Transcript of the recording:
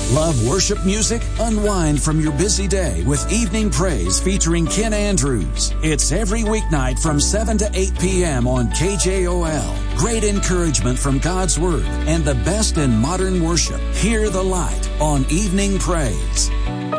Love worship music? Unwind from your busy day with Evening Praise featuring Ken Andrews. It's every weeknight from 7 to 8 p.m. on KJOL. Great encouragement from God's Word and the best in modern worship. Hear the light on Evening Praise.